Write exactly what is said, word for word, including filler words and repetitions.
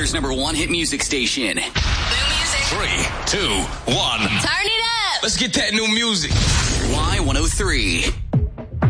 Atlanta number one hit music station. New music. Three, two, one. Turn it up. Let's get that new music. Y one oh three.